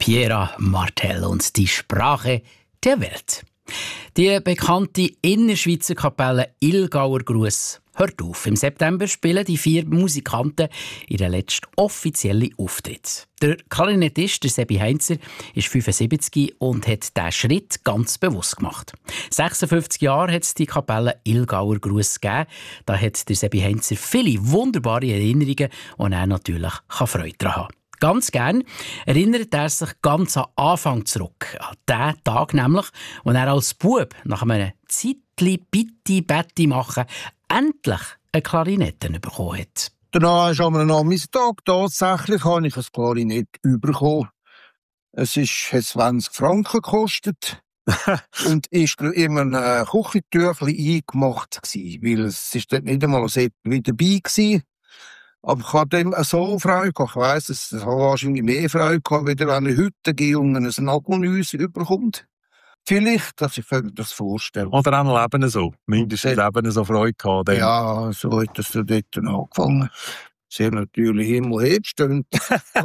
Piera Martel und die Sprache der Welt. Die bekannte Innerschweizer Kapelle Ilgauer Gruss hört auf. Im September spielen die 4 Musikanten ihren letzten offiziellen Auftritt. Der Klarinettist, der Sebi Heinzer, ist 75 und hat diesen Schritt ganz bewusst gemacht. 56 Jahre hat es die Kapelle Ilgauer Gruss gegeben. Da hat der Sebi Heinzer viele wunderbare Erinnerungen und er natürlich Freude daran haben. Ganz gern erinnert er sich ganz an Anfang zurück. An den Tag nämlich, als er als Bub nach einem Zeitli Bitti-Betti machen endlich eine Klarinette bekommen hat. Danach ist am Nachmittag tatsächlich habe ich ein Klarinett bekommen. Es hat 20 Franken gekostet und ist in einem Küchentüchlein eingemacht gewesen, weil es ist dort nicht einmal so wie dabei war. Aber ich hatte dem so Freude gehabt. Ich weiss, es habe wahrscheinlich mehr Freude gehabt, wenn eine Hütte und ein Nagelnüs überkommt. Vielleicht, dass ich mir das vorstelle. Oder auch Leben so. Mindestens Leben so Freude gehabt. Dann. Ja, so hat es dort angefangen. Sehr natürlich himmelhebstehend. Ich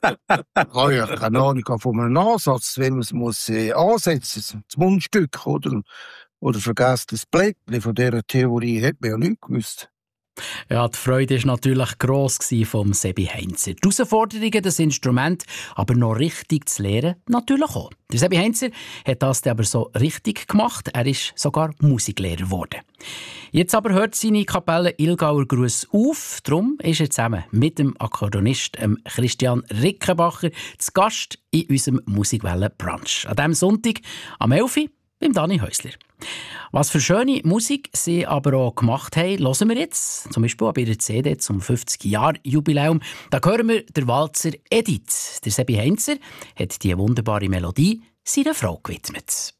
habe ja keine Ahnung von einem Ansatz, wenn man es ansetzen muss. Das Mundstück oder vergesst das Blättchen von dieser Theorie, hat man ja nicht gewusst. Ja, die Freude war natürlich gross vom Sebi Heinzer. Die Herausforderungen, das Instrument aber noch richtig zu lernen, natürlich auch. Der Sebi Heinzer hat das aber so richtig gemacht. Er ist sogar Musiklehrer geworden. Jetzt aber hört seine Kapelle Ilgauer Gruss auf. Darum ist er zusammen mit dem Akkordeonist Christian Rickenbacher zu Gast in unserem Musikwellen-Brunch. An diesem Sonntag am 11 Uhr beim Dani Häusler. Was für schöne Musik sie aber auch gemacht haben, hören wir jetzt. Zum Beispiel bei ihrer CD zum 50-Jahr-Jubiläum. Da hören wir den Walzer Edith. Der Sebi Heinzer hat diese wunderbare Melodie seiner Frau gewidmet.